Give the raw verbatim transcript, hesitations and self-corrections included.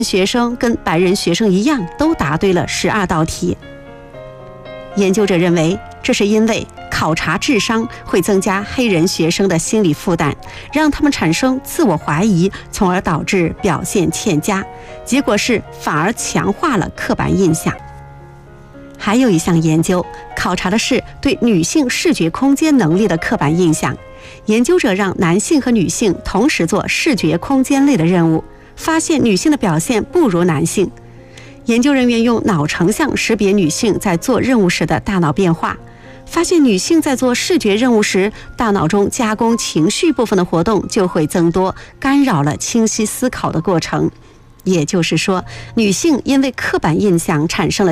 学生跟白人学生一样，都答对了十二道题。研究者认为，这是因为考察智商会增加黑人学生的心理负担，让他们产生自我怀疑，从而导致表现欠佳。结果是反而强化了刻板印象。还有一项研究考察的是对女性视觉空间能力的刻板印象。研究者让男性和女性同时做视觉空间类的任务，发现女性的表现不如男性。研究人员用脑成像识别女性在做任务时的大脑变化，发现女性在做视觉任务时，大脑中加工情绪部分的活动就会增多，干扰了清晰思考的过程。也就是说，女性因为刻板印象产生了